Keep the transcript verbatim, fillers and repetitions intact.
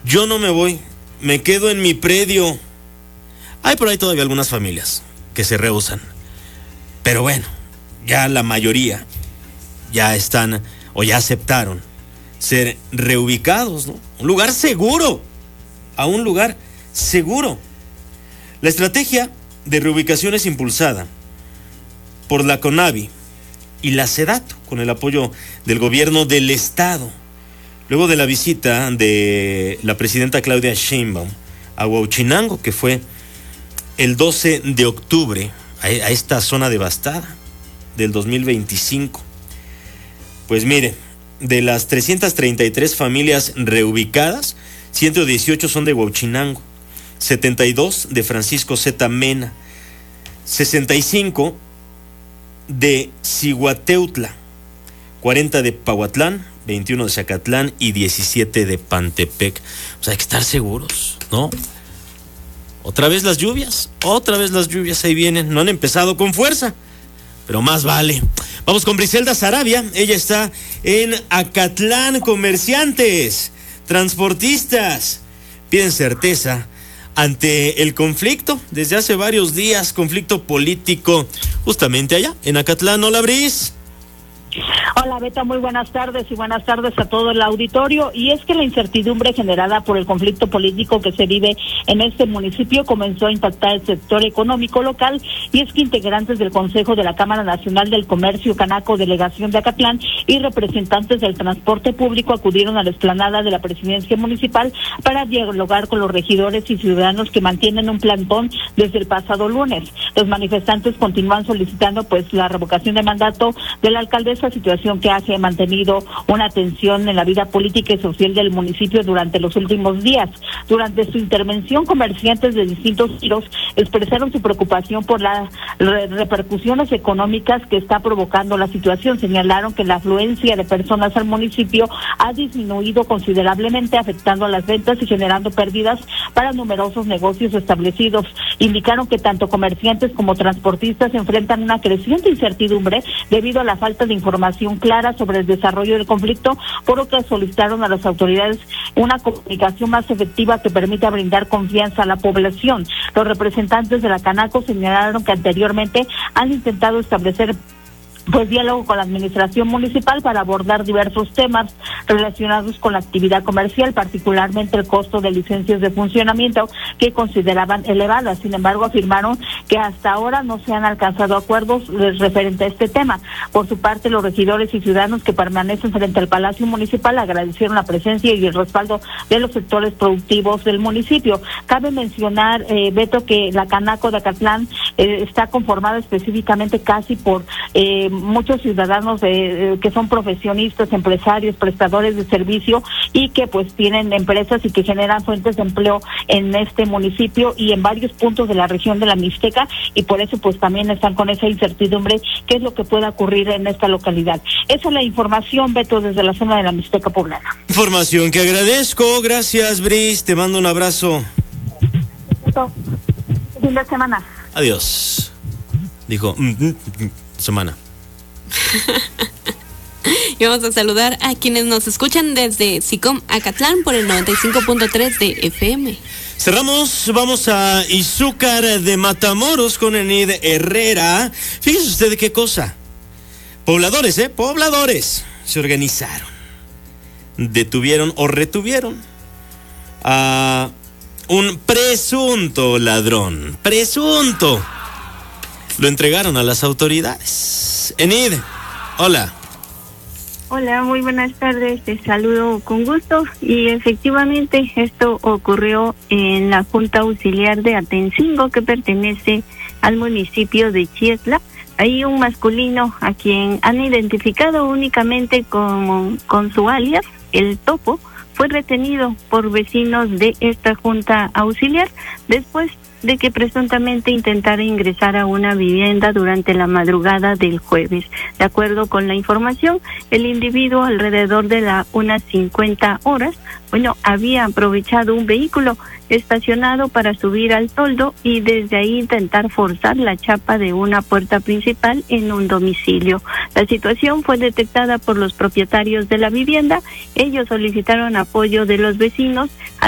Yo no me voy, me quedo en mi predio. Hay por ahí todavía algunas familias que se rehúsan. Pero bueno, ya la mayoría ya están o ya aceptaron ser reubicados, ¿no? Un lugar seguro, a un lugar seguro. La estrategia de reubicación es impulsada por la CONAVI y la SEDATU, con el apoyo del gobierno del estado. Luego de la visita de la presidenta Claudia Sheinbaum a Huauchinango, que fue el doce de octubre, a, a esta zona devastada del dos mil veinticinco. Pues mire, de las trescientas treinta y tres familias reubicadas, ciento dieciocho son de Huauchinango, setenta y dos de Francisco Zeta Mena, sesenta y cinco de Cihuateutla, cuarenta de Pahuatlán, veintiuno de Zacatlán y diecisiete de Pantepec. O sea, hay que estar seguros, ¿no? Otra vez las lluvias, otra vez las lluvias ahí vienen, no han empezado con fuerza, pero más vale. Vamos con Briselda Sarabia, ella está en Acatlán. Comerciantes, transportistas, piden certeza ante el conflicto desde hace varios días, conflicto político, justamente allá en Acatlán. Hola, Bris. Hola, Beto, muy buenas tardes y buenas tardes a todo el auditorio. Y es que la incertidumbre generada por el conflicto político que se vive en este municipio comenzó a impactar el sector económico local, y es que integrantes del Consejo de la Cámara Nacional del Comercio Canaco, delegación de Acatlán, y representantes del transporte público acudieron a la explanada de la presidencia municipal para dialogar con los regidores y ciudadanos que mantienen un plantón desde el pasado lunes. Los manifestantes continúan solicitando pues la revocación de mandato de la alcaldesa, situación que ha mantenido una tensión en la vida política y social del municipio durante los últimos días. Durante su intervención, comerciantes de distintos giros expresaron su preocupación por las re repercusiones económicas que está provocando la situación. Señalaron que la afluencia de personas al municipio ha disminuido considerablemente, afectando a las ventas y generando pérdidas para numerosos negocios establecidos. Indicaron que tanto comerciantes como transportistas enfrentan una creciente incertidumbre debido a la falta de información clara sobre el desarrollo del conflicto, por lo que solicitaron a las autoridades una comunicación más efectiva que permita brindar confianza a la población. Los representantes de la Canaco señalaron que anteriormente han intentado establecer pues diálogo con la administración municipal para abordar diversos temas relacionados con la actividad comercial, particularmente el costo de licencias de funcionamiento que consideraban elevadas. Sin embargo, afirmaron que hasta ahora no se han alcanzado acuerdos referente a este tema. Por su parte, los regidores y ciudadanos que permanecen frente al Palacio Municipal agradecieron la presencia y el respaldo de los sectores productivos del municipio. Cabe mencionar, eh, Beto, que la Canaco de Acatlán eh, está conformada específicamente casi por eh, muchos ciudadanos de, eh, que son profesionistas, empresarios, prestadores de servicio, y que pues tienen empresas y que generan fuentes de empleo en este municipio y en varios puntos de la región de la Mixteca, y por eso pues también están con esa incertidumbre qué es lo que pueda ocurrir en esta localidad. Esa es la información, Beto, desde la zona de la Mixteca poblana. Información que agradezco, gracias, Bris, te mando un abrazo. Beto, fin de semana. Adiós. Dijo, mm, mm, mm, semana. Y vamos a saludar a quienes nos escuchan desde SICOM Acatlán por el noventa y cinco punto tres de F M. Cerramos, vamos a Izúcar de Matamoros con Enid Herrera. Fíjese usted qué cosa. Pobladores, ¿eh? Pobladores se organizaron, detuvieron o retuvieron a un presunto ladrón. Presunto. Lo entregaron a las autoridades. Enid, hola. Hola, muy buenas tardes, te saludo con gusto. Y efectivamente esto ocurrió en la Junta Auxiliar de Atencingo, que pertenece al municipio de Chietla. Hay un masculino a quien han identificado únicamente con, con su alias, el Topo. Fue retenido por vecinos de esta Junta Auxiliar después de que presuntamente intentara ingresar a una vivienda durante la madrugada del jueves. De acuerdo con la información, el individuo alrededor de las unas cincuenta horas, bueno, había aprovechado un vehículo estacionado para subir al toldo y desde ahí intentar forzar la chapa de una puerta principal en un domicilio. La situación fue detectada por los propietarios de la vivienda. Ellos solicitaron apoyo de los vecinos.